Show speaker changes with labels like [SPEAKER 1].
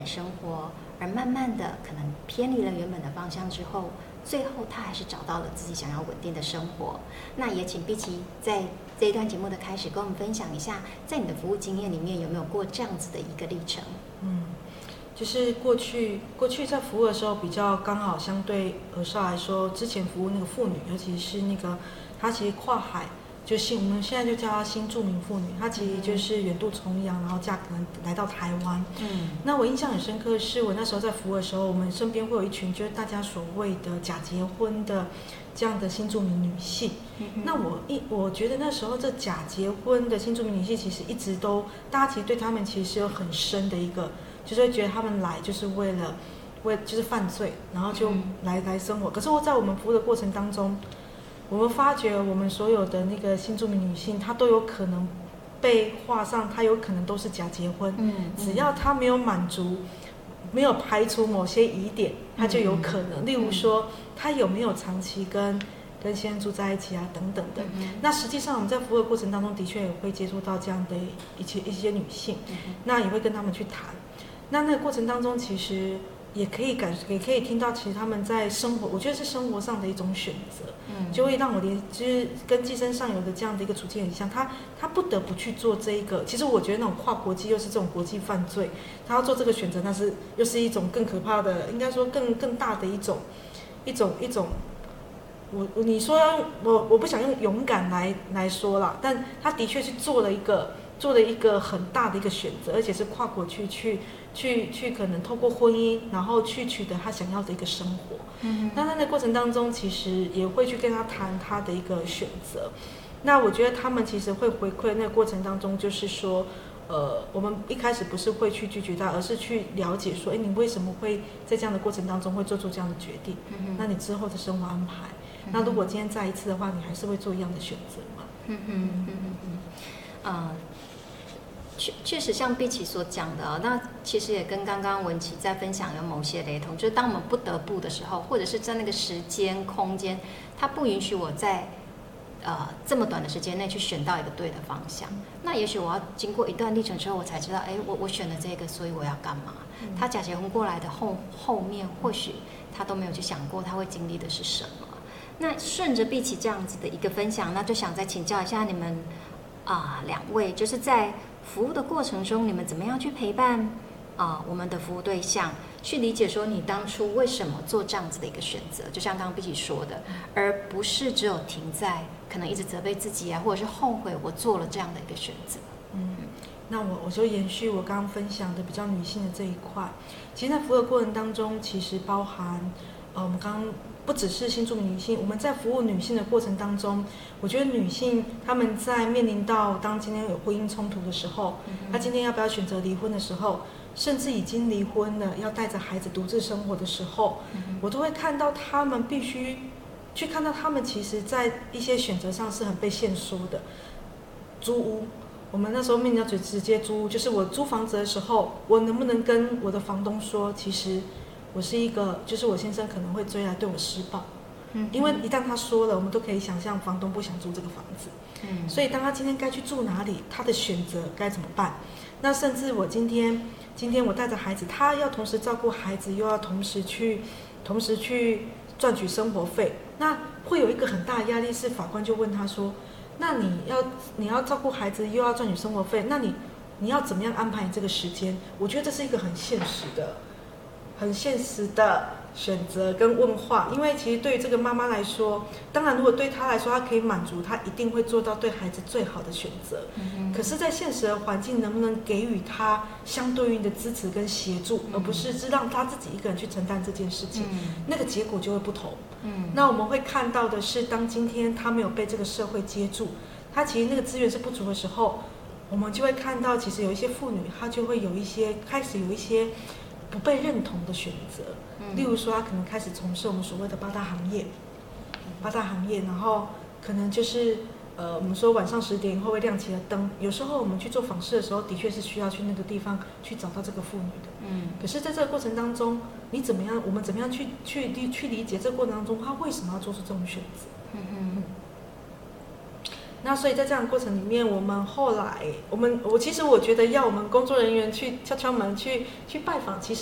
[SPEAKER 1] 生活，而慢慢的可能偏离了原本的方向之后，最后他还是找到了自己想要稳定的生活。那也请碧琪在这一段节目的开始跟我们分享一下，在你的服务经验里面有没有过这样子的一个历程？
[SPEAKER 2] 就是过去在服务的时候比较刚好相对儿少来说，之前服务那个妇女，尤其是那个她其实跨海，就是我们现在就叫她新住民妇女，她其实就是远渡重洋，然后嫁可能来到台湾。那我印象很深刻的是，我那时候在服务的时候，我们身边会有一群就是大家所谓的假结婚的这样的新住民女性。那我觉得那时候这假结婚的新住民女性，其实一直都大家其实对她们其实有很深的一个。就是会觉得他们来就是为就是犯罪，然后就来生活。可是在我们服务的过程当中，我们发觉我们所有的那个新住民女性，她都有可能被画上，她有可能都是假结婚。只要她没有满足，没有排除某些疑点，她就有可能。例如说，她有没有长期跟先生住在一起啊，等等的。那实际上我们在服务的过程当中，的确也会接触到这样的一些女性，那也会跟他们去谈。那个过程当中，其实也可以听到，其实他们在生活，我觉得是生活上的一种选择，就会让我就是跟寄生上游的这样的一个处境很像，他不得不去做这一个。其实我觉得那种跨国际又是这种国际犯罪，他要做这个选择，那是又是一种更可怕的，应该说更大的一种。你说我不想用勇敢来说啦，但他的确是做了一个很大的一个选择，而且是跨国去可能透过婚姻，然后去取得他想要的一个生活。那在那过程当中，其实也会去跟他谈他的一个选择。那我觉得他们其实会回馈那个过程当中，就是说，我们一开始不是会去拒绝他，而是去了解说，你为什么会在这样的过程当中会做出这样的决定？那你之后的生活安排，那如果今天再一次的话，你还是会做一样的选择吗？
[SPEAKER 1] 确实像碧琪所讲的，那其实也跟刚刚文琪在分享有某些雷同，就是当我们不得不的时候，或者是在那个时间空间，它不允许我在这么短的时间内去选到一个对的方向。那也许我要经过一段历程之后，我才知道，我选了这个，所以我要干嘛？他假结婚过来的后面，或许他都没有去想过他会经历的是什么。那顺着碧琪这样子的一个分享，那就想再请教一下你们两位，就是在服务的过程中，你们怎么样去陪伴我们的服务对象，去理解说你当初为什么做这样子的一个选择？就像刚刚碧琪说的，而不是只有停在可能一直责备自己啊，或者是后悔我做了这样的一个选择。
[SPEAKER 2] 那我就延续我刚刚分享的比较女性的这一块。其实，在服务的过程当中，其实包含我们刚刚不只是新住民女性，我们在服务女性的过程当中，我觉得女性她们在面临到当今天有婚姻冲突的时候，她今天要不要选择离婚的时候，甚至已经离婚了要带着孩子独自生活的时候，我都会看到她们必须去看到她们其实在一些选择上是很被限缩的。租屋，我们那时候面临到直接租屋，就是我租房子的时候，我能不能跟我的房东说，其实我是一个，就是我先生可能会追来对我施暴。因为一旦他说了，我们都可以想象房东不想住这个房子。所以当他今天该去住哪里，他的选择该怎么办？那甚至我今天我带着孩子，他要同时照顾孩子，又要同时去赚取生活费，那会有一个很大的压力，是法官就问他说，那你要照顾孩子，又要赚取生活费，那你要怎么样安排你这个时间？我觉得这是一个很现实的选择跟问话。因为其实对于这个妈妈来说，当然如果对她来说，她可以满足，她一定会做到对孩子最好的选择。可是在现实的环境，能不能给予她相对应的支持跟协助，而不是让她自己一个人去承担这件事情，那个结果就会不同。那我们会看到的是，当今天她没有被这个社会接住，她其实那个资源是不足的时候，我们就会看到，其实有一些妇女，她就会开始有一些不被认同的选择。例如说，她可能开始从事我们所谓的八大行业，然后可能就是我们说晚上10点以后会亮起了灯。有时候我们去做访视的时候，的确是需要去那个地方去找到这个妇女的。可是在这个过程当中，我们怎么样去理解这个过程当中，她为什么要做出这种选择？ 那所以在这样的过程里面，我们后来，其实我觉得要我们工作人员去敲敲门去拜访，其实